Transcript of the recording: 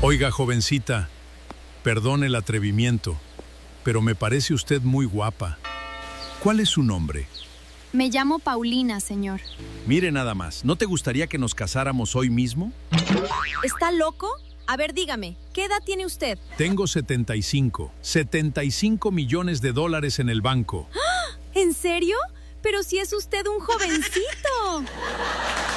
Oiga, jovencita, perdone el atrevimiento, pero me parece usted muy guapa. ¿Cuál es su nombre? Me llamo Paulina, señor. Mire nada más, ¿no te gustaría que nos casáramos hoy mismo? ¿Está loco? A ver, dígame, ¿qué edad tiene usted? Tengo 75 millones de dólares en el banco. ¿En serio? Pero si es usted un jovencito.